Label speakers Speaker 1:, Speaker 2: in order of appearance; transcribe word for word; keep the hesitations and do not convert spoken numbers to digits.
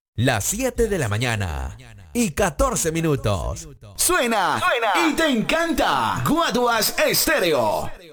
Speaker 1: Las siete de la mañana y catorce minutos.
Speaker 2: Suena, Suena y te encanta. Guaduas Estéreo.